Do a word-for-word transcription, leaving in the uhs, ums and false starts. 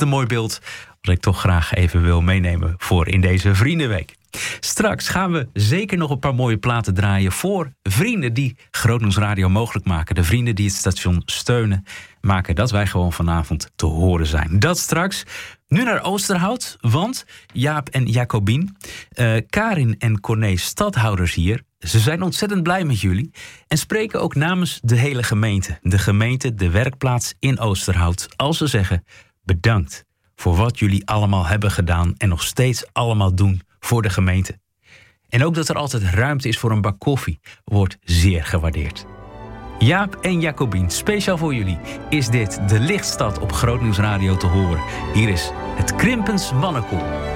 een mooi beeld wat ik toch graag even wil meenemen voor in deze Vriendenweek. Straks gaan we zeker nog een paar mooie platen draaien voor vrienden die Groot Nieuws Radio mogelijk maken. De vrienden die het station steunen, maken dat wij gewoon vanavond te horen zijn. Dat straks. Nu naar Oosterhout, want Jaap en Jacobien, uh, Karin en Corné, stadhouders hier, ze zijn ontzettend blij met jullie en spreken ook namens de hele gemeente. De gemeente, de werkplaats in Oosterhout. Als ze zeggen bedankt voor wat jullie allemaal hebben gedaan en nog steeds allemaal doen voor de gemeente. En ook dat er altijd ruimte is voor een bak koffie, wordt zeer gewaardeerd. Jaap en Jacobien, speciaal voor jullie is dit de Lichtstad op Groot Nieuws Radio te horen. Hier is het Krimpens Mannenkoor.